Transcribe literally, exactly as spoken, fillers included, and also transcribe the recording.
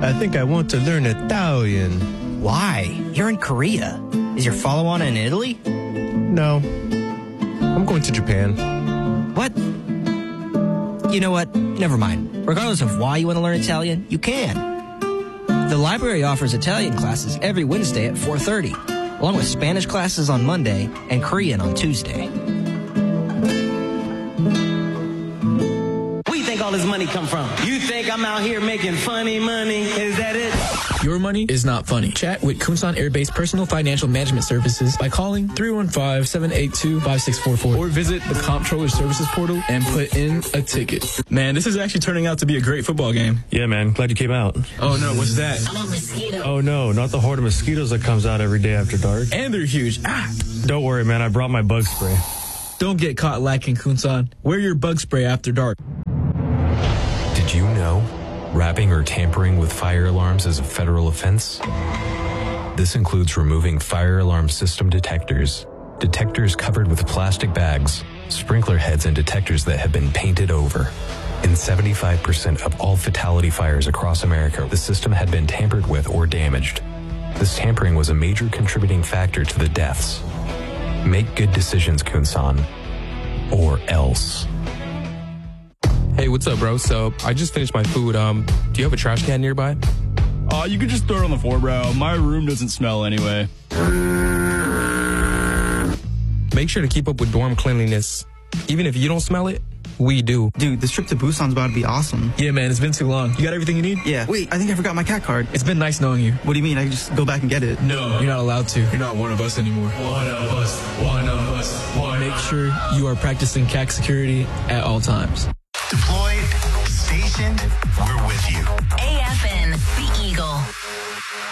I think I want to learn Italian. Why? You're in Korea. Is your follow-on in Italy? No. I'm going to Japan. What? You know what? Never mind. Regardless of why you want to learn Italian, you can. The library offers Italian classes every Wednesday at four thirty, along with Spanish classes on Monday and Korean on Tuesday. Where you think all this money come from? You think I'm out here making funny money? Is that it? Your money is not funny. Chat with Kunsan Air Base Personal Financial Management Services by calling three one five, seven eight two, five six four four or visit the Comptroller Services portal and put in a ticket. Man, this is actually turning out to be a great football game. Yeah, man. Glad you came out. Oh, no. What's that? I'm a mosquito. Oh, no. Not the horde of mosquitoes that comes out every day after dark. And they're huge. Ah! Don't worry, man. I brought my bug spray. Don't get caught lacking, Kunsan. Wear your bug spray after dark. Did you know wrapping or tampering with fire alarms is a federal offense? This includes removing fire alarm system detectors, detectors covered with plastic bags, sprinkler heads, and detectors that have been painted over. In seventy-five percent of all fatality fires across America, the system had been tampered with or damaged. This tampering was a major contributing factor to the deaths. Make good decisions, Kunsan, or else. Hey, what's up, bro? So, I just finished my food. Um, do you have a trash can nearby? Uh, you could just throw it on the floor, bro. My room doesn't smell anyway. Make sure to keep up with dorm cleanliness. Even if you don't smell it, we do. Dude, this trip to Busan's about to be awesome. Yeah, man, it's been too long. You got everything you need? Yeah. Wait, I think I forgot my cat card. It's been nice knowing you. What do you mean? I can just go back and get it? No, you're not allowed to. You're not one of us anymore. One of us. One of us. One. Make sure you are practicing C A C security at all times. Deployed, stationed, we're with you. A F N